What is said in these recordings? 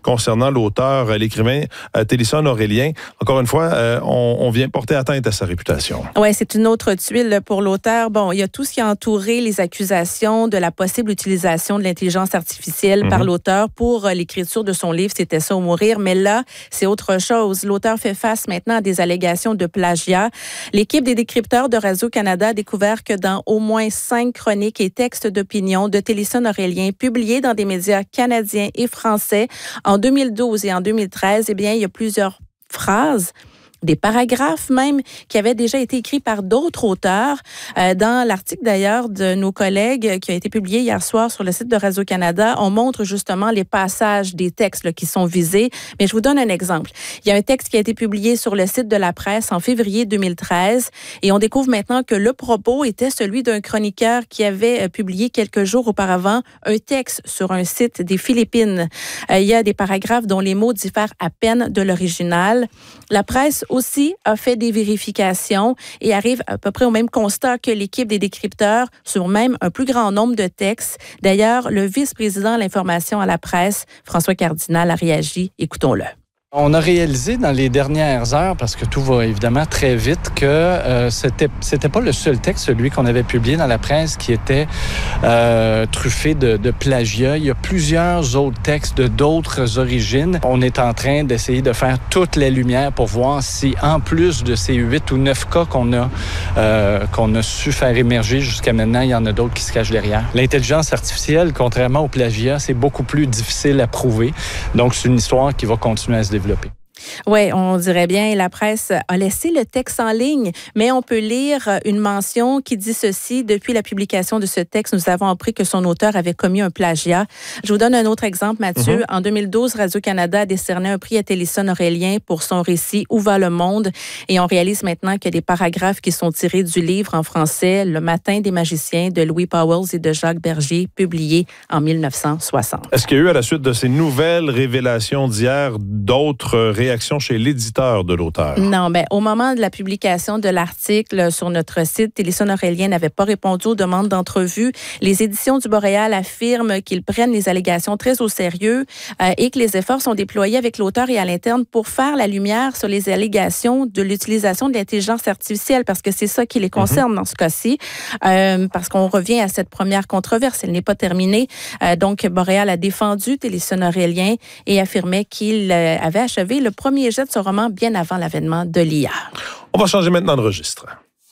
concernant l'auteur, l'écrivain Télisson Aurélien. Encore une fois, on vient porter atteinte à sa réputation. Oui, c'est une autre tuile pour l'auteur. Bon, il y a tout ce qui a entouré les accusations de la possible utilisation de l'intelligence artificielle par l'auteur pour l'écriture de son livre « C'était ça ou mourir ». Mais là, c'est autre chose. L'auteur fait face maintenant à des allégations de plagiat. L'équipe des décrypteurs de Radio-Canada a découvert que dans au moins 5 chroniques et textes d'opinion de Télisson Aurélien publiés dans des médias canadiens et français en 2012 et en 2013, eh bien, il y a plusieurs phrases, des paragraphes même, qui avaient déjà été écrits par d'autres auteurs. Dans l'article d'ailleurs de nos collègues qui a été publié hier soir sur le site de Radio-Canada, on montre justement les passages des textes là, qui sont visés. Mais je vous donne un exemple. Il y a un texte qui a été publié sur le site de La Presse en février 2013 et on découvre maintenant que le propos était celui d'un chroniqueur qui avait publié quelques jours auparavant un texte sur un site des Philippines. Il y a des paragraphes dont les mots diffèrent à peine de l'original. La Presse aussi a fait des vérifications et arrive à peu près au même constat que l'équipe des décrypteurs sur même un plus grand nombre de textes. D'ailleurs, le vice-président de l'information à La Presse, François Cardinal, a réagi. Écoutons-le. On a réalisé dans les dernières heures, parce que tout va évidemment très vite, que c'était pas le seul texte, celui qu'on avait publié dans La Presse, qui était truffé de plagiat. Il y a plusieurs autres textes de d'autres origines. On est en train d'essayer de faire toute la lumière pour voir si, en plus de ces 8 ou 9 cas qu'on a su faire émerger jusqu'à maintenant, il y en a d'autres qui se cachent derrière. L'intelligence artificielle, contrairement au plagiat, c'est beaucoup plus difficile à prouver. Donc, c'est une histoire qui va continuer à se développer. Oui, on dirait bien, La Presse a laissé le texte en ligne, mais on peut lire une mention qui dit ceci. Depuis la publication de ce texte, nous avons appris que son auteur avait commis un plagiat. Je vous donne un autre exemple, Mathieu. En 2012, Radio-Canada a décerné un prix à Télisson Aurélien pour son récit « Où va le monde ?» et on réalise maintenant qu'il y a des paragraphes qui sont tirés du livre en français « Le matin des magiciens » de Louis Powell et de Jacques Bergier, publié en 1960. Est-ce qu'il y a eu, à la suite de ces nouvelles révélations d'hier, d'autres réactions chez l'éditeur de l'auteur? Non, au moment de la publication de l'article sur notre site, Télisson Aurélien n'avait pas répondu aux demandes d'entrevue. Les éditions du Boréal affirment qu'ils prennent les allégations très au sérieux et que les efforts sont déployés avec l'auteur et à l'interne pour faire la lumière sur les allégations de l'utilisation de l'intelligence artificielle, parce que c'est ça qui les concerne dans ce cas-ci, parce qu'on revient à cette première controverse. Elle n'est pas terminée. Donc, Boréal a défendu Télisson Aurélien et affirmait qu'il avait achevé le premier jet de ce roman bien avant l'avènement de l'IA. On va changer maintenant de registre.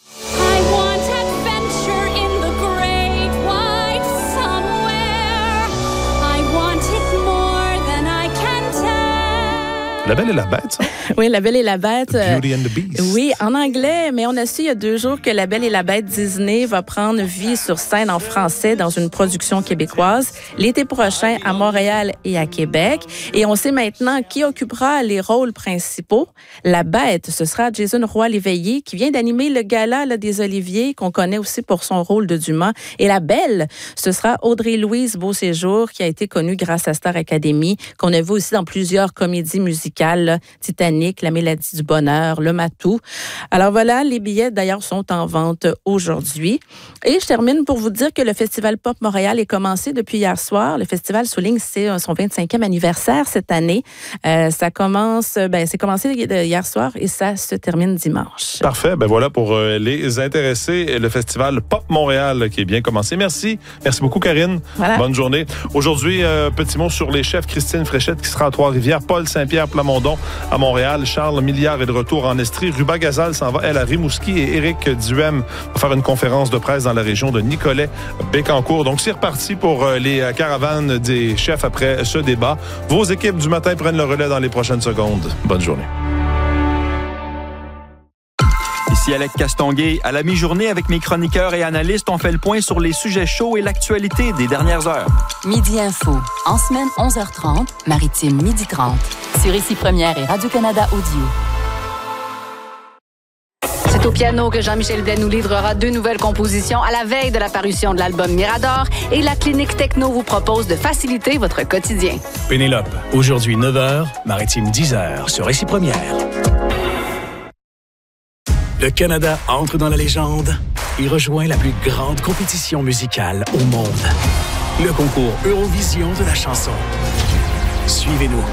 La Belle et la Bête, ça? Oui, La Belle et la Bête. Beauty and the Beast. Oui, en anglais, mais on a su il y a 2 jours que La Belle et la Bête Disney va prendre vie sur scène en français dans une production québécoise l'été prochain à Montréal et à Québec. Et on sait maintenant qui occupera les rôles principaux. La Bête, ce sera Jason Roy-Léveillé qui vient d'animer le gala des Oliviers, qu'on connaît aussi pour son rôle de Dumas. Et la Belle, ce sera Audrey-Louise Beauséjour qui a été connue grâce à Star Academy, qu'on a vu aussi dans plusieurs comédies musicales. Titanic, La Mélodie du bonheur, Le Matou. Alors voilà, les billets d'ailleurs sont en vente aujourd'hui. Et je termine pour vous dire que le Festival Pop Montréal est commencé depuis hier soir. Le festival souligne son 25e anniversaire cette année. C'est commencé hier soir et ça se termine dimanche. Parfait. Voilà pour les intéressés. Le Festival Pop Montréal qui est bien commencé. Merci. Merci beaucoup, Karine. Voilà. Bonne journée. Aujourd'hui, petit mot sur les chefs. Christine Fréchette qui sera à Trois-Rivières. Paul Saint-Pierre Plamondon à Montréal. Charles Milliard est de retour en Estrie. Ruba Gazal s'en va, elle, à Rimouski. Et Éric Duhem va faire une conférence de presse dans la région de Nicolet-Bécancour. Donc, c'est reparti pour les caravanes des chefs après ce débat. Vos équipes du matin prennent le relais dans les prochaines secondes. Bonne journée. Ici Alec Castonguay. À la mi-journée, avec mes chroniqueurs et analystes, on fait le point sur les sujets chauds et l'actualité des dernières heures. Midi Info. En semaine, 11h30, Maritime, 12h30. Sur Ici Première et Radio-Canada Audio. C'est au piano que Jean-Michel Blais nous livrera 2 nouvelles compositions à la veille de la parution de l'album Mirador et la Clinique Techno vous propose de faciliter votre quotidien. Pénélope, aujourd'hui 9h, Maritime 10h, sur Ici Première. Le Canada entre dans la légende et rejoint la plus grande compétition musicale au monde. Le concours Eurovision de la chanson. Suivez-nous